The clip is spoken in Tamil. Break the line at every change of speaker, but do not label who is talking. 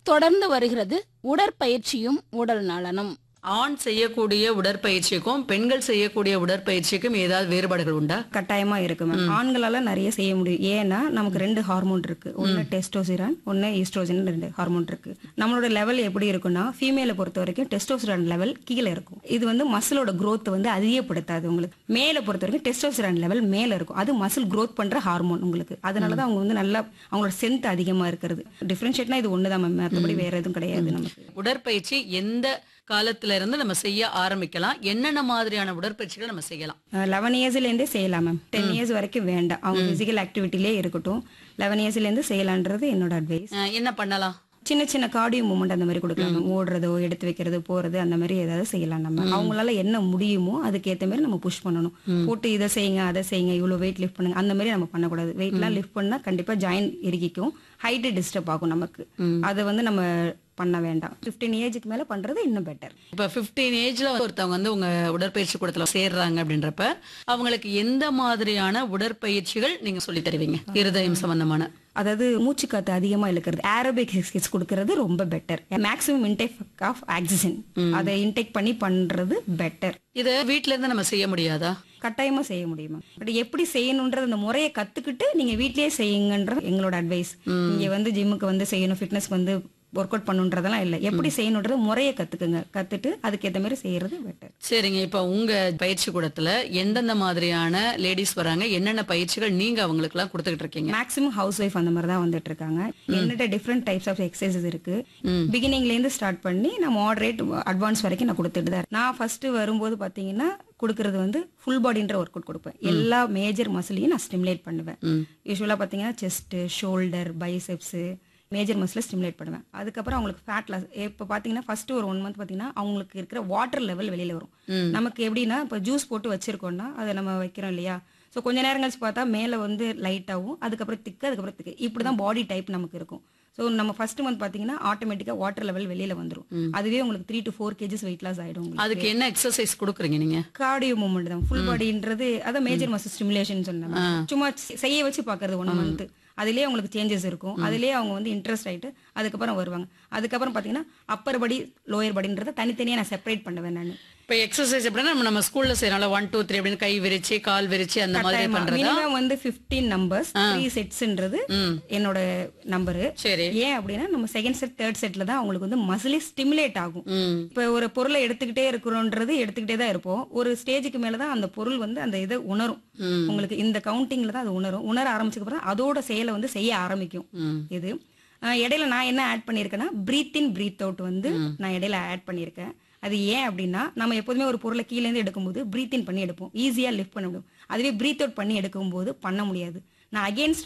தொடர்ந்து வருகிறது உடற்பயிற்சியும் உடல் நலனும்.
ஆண் செய்யக்கூடிய உடற்பயிற்சிக்கும் பெண்கள் செய்யக்கூடிய உடற்பயிற்சிக்கும் ஏதாவது வேறுபாடுகள் உண்டா?
கட்டாயமா இருக்கு மேம். ஆண்களால நிறைய செய்ய முடியும். ஏன்னா நமக்கு 2 ஹார்மோன் இருக்கு. ஒன்னு டெஸ்டோஸ்டிரான், ஒன்னு ஈஸ்ட்ரோஜன், 2 ஹார்மோன் இருக்கு. நம்மளோட லெவல் எப்படி இருக்குன்னா, ஃபீமேலை பொறுத்த வரைக்கும் டெஸ்டோஸ்டிரான் லெவல் கீழே இருக்கும். இது வந்து மசிலோட growth வந்து அதிகப்படுத்தாது உங்களுக்கு. மேல பொறுத்த வரைக்கும் டெஸ்டோஸ்டிரான் லெவல் மேல இருக்கும். அது மசில் growth பண்ற ஹார்மோன் உங்களுக்கு. அதனாலதான் அவங்க வந்து நல்லா அவங்களோட ஸ்ட்ரென்த் அதிகமா இருக்கிறது. டிஃபரன்ஷியேட்னா இது ஒண்ணுதான் மேம். மற்றபடி வேற எதுவும் கிடையாது நமக்கு.
உடற்பயிற்சி எந்த காலத்துல இருந்து நம்ம செய்ய ஆரம்பிக்கலாம்? என்னென்ன மாதிரியான உடற்பயிற்சிகள் நம்ம செய்யலாம்?
11 இயர்ஸ்ல இருந்தே செய்யலாம் மேம். 10 இயர்ஸ் வரைக்கும் வேண்டாம். அவங்க பிசிக்கல் ஆக்டிவிட்டிலே இருக்கட்டும். 11 இயர்ஸ்ல இருந்து செய்யலான்றது என்னோட அட்வைஸ்.
என்ன பண்ணலாம்?
சின்ன சின்ன கார்டியோ மூவ்மெண்ட் அந்த மாதிரி கொடுக்கலாம். ஓடுறதோ எடுத்து வைக்கிறதோ போறது அந்த மாதிரி ஏதாவது செய்யலாம். நம்ம அவங்களால என்ன முடியுமோ அதுக்கு ஏத்த மாதிரி நம்ம புஷ் பண்ணணும். போட்டு இதை செய்யுங்க அதை செய்யுங்க இவ்வளவு வெயிட் லிஃப்ட் பண்ணுங்க அந்த மாதிரி நம்ம பண்ணக்கூடாது. வெயிட்லாம் லிஃப்ட் பண்ணா கண்டிப்பா ஜாயின் இறுகிக்கும், ஹைட் டிஸ்டர்ப் ஆகும் நமக்கு. அதை வந்து நம்ம பண்ண வேண்டாம். 15 ஏஜுக்கு மேல பண்றது இன்னும் பெட்டர்.
இப்ப 15 ஏஜ்ல ஒருத்தவங்க வந்து உங்க உடற்பயிற்சி கூடத்துல சேர்றாங்க அப்படின்றப்ப அவங்களுக்கு எந்த மாதிரியான உடற்பயிற்சிகள் நீங்க சொல்லி தருவீங்க? இருதயம் சம்பந்தமான,
அதாவது மூச்சு காத்து அதிகமா இழுக்கிறது, ஏரோபிக் எக்ஸசைஸ் கொடுக்கறது ரொம்ப better. Maximum intake of oxygen அதை இன்டேக் பண்ணி பண்றது பெட்டர்.
இத வீட்ல இருந்து நம்ம செய்ய முடியாதா?
கட்டாயமா செய்ய முடியுமா? பட் எப்படி செய்யணும்ன்றது அந்த முறையை கத்துக்கிட்டு நீங்க வீட்லயே செய்யுங்கன்றது எங்களோட அட்வைஸ். நீங்க வந்து ஜிம்முக்கு வந்து செய்யணும், ஃபிட்னஸ்க்கு வந்து ஒர்க் அவுட் பண்ணுன்றதெல்லாம் இல்ல. எப்படி செய்யணும்ன்றது முறையை கத்துக்குங்க. கத்துட்டு அதுக்கேற்ற மாதிரி செய்யறது பெட்டர்.
சரிங்க. இப்ப உங்க பயிற்சி கூடத்துல எந்தெந்த மாதிரியான லேடிஸ் வராங்க, என்னென்ன பயிற்சிகள் நீங்க அவங்களுக்கு எல்லாம் கொடுத்துக்கிட்டு இருக்கீங்க?
மேக்ஸிமம் ஹவுஸ் ஒய்ஃப் அந்த மாதிரி தான் வந்துட்டு இருக்காங்க. என்னட்ட டிஃப்ரெண்ட் டைப்ஸ் ஆஃப் எக்ஸசைசஸ் இருக்கு. பிகினிங்ல இருந்து ஸ்டார்ட் பண்ணி நான் மாடரேட் அட்வான்ஸ் வரைக்கும் நான் கொடுத்துட்டு தான். நான் ஃபர்ஸ்ட் வரும்போது பாத்தீங்கன்னா கொடுக்கறது வந்து ஃபுல் பாடின்ற ஒர்க் அவுட் கொடுப்பேன். எல்லா மேஜர் மசிலையும் நான் ஸ்டிமுலேட் பண்ணுவேன். யூஸ்வலா பாத்தீங்கன்னா chest, shoulder, biceps, major மசில stimulate பண்ணுவேன். அதுக்கப்புறம் அவங்களுக்கு ஃபேட் லாஸ். இப்போ பார்த்தீங்கன்னா ஃபர்ஸ்ட் ஒரு 1 மந்த் பார்த்தீங்கன்னா அவங்களுக்கு இருக்கிற வாட்டர் லெவல் வெளியில வரும். நமக்கு எப்படின்னா இப்போ ஜூஸ் போட்டு வச்சிருக்கோம்னா அதை நம்ம வைக்கிறோம் இல்லையா? ஸோ கொஞ்ச நேரம் கழிச்சு பார்த்தா மேலே வந்து லைட்டாகவும் அதுக்கப்புறம் திக்கு அதுக்கப்புறம் திக்கு இப்படி தான் பாடி டைப் நமக்கு இருக்கும். ஸோ நம்ம ஃபர்ஸ்ட் மந்த் பார்த்தீங்கன்னா ஆட்டோமேட்டிக்காக வாட்டர் லெவல் வெளியில வந்துடும். அதுவே உங்களுக்கு 3 to 4 kgs வெயிட் லாஸ் ஆயிடும்.
அதுக்கு என்ன எக்ஸசைஸ் கொடுக்குறீங்க நீங்க?
கார்டியோ மூவ்மெண்ட் தான். ஃபுல் பாடின்றது அதான் மேஜர் மசில் ஸ்டிமுலேஷன் சொன்னாங்க. சும்மா செய்ய வச்சு பார்க்கறது 1 மந்த். அதுலயே உங்களுக்கு சேஞ்சஸ் இருக்கும். அதுலயே அவங்க வந்து இன்ட்ரெஸ்ட் ஆயிட்டு அதுக்கப்புறம் வருவாங்க. அதுக்கப்புறம் பாத்தீங்கன்னா அப்பர் படி லோயர் படின்றத தனித்தனியா நான் செப்பரேட் பண்ணுவேன். நான்
இப்ப எக்ஸசைஸ் எப்படின்னா நம்ம ஸ்கூல்ல செய்யறோம்ல 1 2 3 அப்படின்னு கை விரிச்சு கால் விரிச்சு அந்த மாதிரி பண்றதா?
மினிமம் வந்து 15 நம்பர்ஸ் 3 செட்ஸ்ன்றது என்னோட நம்பரு.
சரி.
ஏன் அப்படின்னா நம்ம செகண்ட் செட் தேர்ட் செட்ல தான் அவங்களுக்கு வந்து மசிலே ஸ்டிமுலேட் ஆகும். இப்ப ஒரு பொருளை எடுத்துக்கிட்டே இருக்கிறோன்றது எடுத்துக்கிட்டே தான் இருப்போம். ஒரு ஸ்டேஜுக்கு மேலதான் அந்த பொருள் வந்து அந்த இதை உணரும். உங்களுக்கு இந்த கவுண்டிங்ல தான் அது உணரும். உணர ஆரம்பிச்சதுக்கு அப்புறம் அதோட செயலை வந்து செய்ய ஆரம்பிக்கும். இது இடையில நான் என்ன ஆட் பண்ணிருக்கேன்னா பிரீத் இன் பிரீத் அவுட் வந்து நான் இடையில ஆட் பண்ணிருக்கேன். அது ஏன் அப்படின்னா நம்ம எப்போதுமே ஒரு பொருளை கீழே இருந்து எடுக்கும்போது பிரீத் இன் பண்ணி எடுப்போம், ஈஸியா லிஃப்ட் பண்ண முடியும். அதுவே பிரீத் அவுட் பண்ணி எடுக்கும்போது பண்ண முடியாது. நான் அகேன்ஸ்ட்